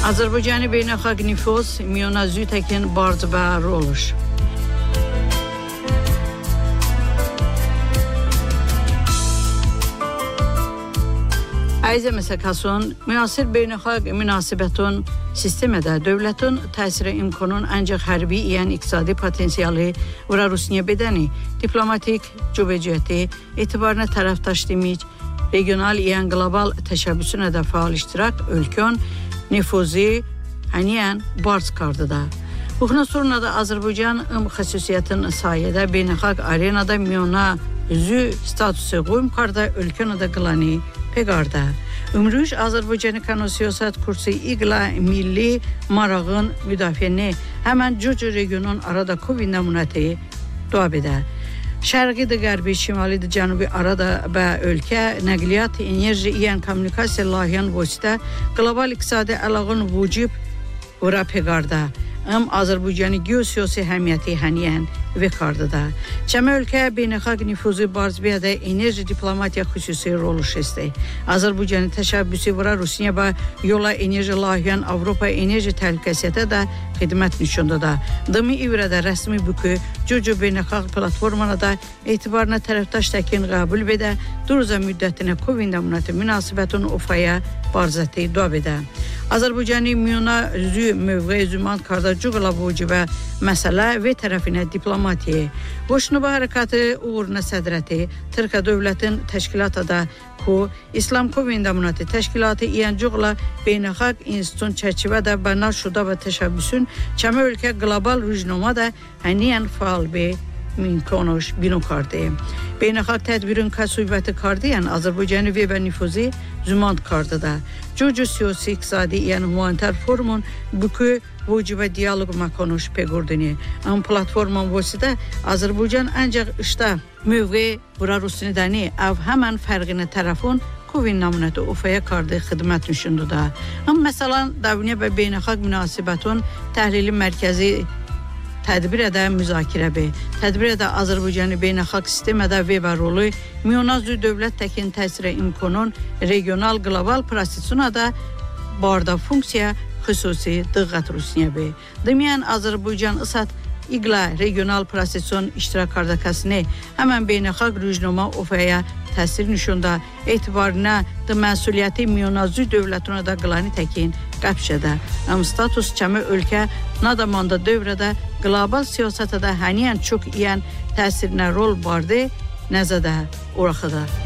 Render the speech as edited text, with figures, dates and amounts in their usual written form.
Azərbaycanı beynəlxalq nüfuz Miona Zütekin barcıbəri olur. Əziz məsələn, müasir beynəlxalq münasibətün sistemdə dövlətin təsiri imkanın ancaq hərbi yəni iqtisadi potensialı və Rusiya bedəni, diplomatik cüvəcəti, etibarına tərəfdaş demək, regional yəni qlobal təşəbbüsünə də fəal iştirak, ölkən nüfuzi həniyən barc kardıda. Bundan sonra da Azərbaycan xüsusiyyətin sayədə beynəlxalq arenada Miona Zü statusu qoyum karda ölkən də qılani pegarda. Ümrüş Azərbaycanı kanun-siyasət kursu iqla milli marağın müdafiəni həmən cücü regionun arada Covid nümunəti doğab edə. Şərqidir, qərbi, şimalidir, cənubi arada və ölkə nəqliyyat, enerji, yəni kommunikasiya layihən vəsitə qlobal iqtisadi əlaqın vücub vura pegarda. Azərbaycanı geosiyasi əhəmiyyəti həniyən və kardıda. Cəmi ölkə beynəlxalq nüfuzu barzbiyədə enerji diplomatiya xüsusi rol şəsti. Azərbaycanı təşəbbüsü vura Rusiya və yola enerji layihən Avropa enerji təhlükəsiyyətə də xidmət nüşündə da. Dımi ivrədə rəsmi bükü cücü beynəlxalq platformana da etibarına tərəfdaş təkin qəbul vedə, durza müddətinə Covid nümunəti münasibətin ufaya barzəti doğab edə. Azərbaycanı Miona Zü mövqeyi zümant karda cüqla vücubə məsələ və tərəfinə diplomatiya. Qoşnuba hərəkatı uğruna sədrəti, Türkiyə dövlətin təşkilatada ku, İslam Covid nümunəti təşkilatı yəni cüqla beynəlxalq institutun çərçivədə bəna şuda və təşəbbüsün çəmə ölkə qlobal rüjnoma da həniyən faal bir minkonoş binu kardı. Beynəlxalq tədbirin kəsubəti kardı, yəni Azərbaycanı və nüfuzi zümant kardıda. Cücü siyasi iqtisadi, yəni humanitar formun bükü vücubə diyalog makonuş pegurdini. Platforman vəsidə Azərbaycan ancaq işdə mövqe vura Rusinidəni av həmən fərqini tərəfun Covid nümunəti ufaya kardı xidmət nüşündü da. Məsələn, davniyə və beynəlxalq münasibətun təhlili mərkəzi tədbir edə müzakirə be. Tədbir edə Azərbaycanı beynəlxalq sistemdə və rolu Miona-Zü dövlət təkin təsirə imkanın regional qlobal prosesuna da barda funksiya xüsusi diqqət Rusiya be. Deməyən Azərbaycan ısat iqla regional prosesun iştirak kardakasını həmən beynəlxalq rüjnoma ufaya təsir nüşündə etibarına da məsuliyyəti Miona-Zü dövlətinə də qılani təkin qəbşədə. Status çəmi ölkə nadamanda dövrədə qlobal siyasətə də həniyən çox iyən təsirinə rol bardı nəzədə oraxıda.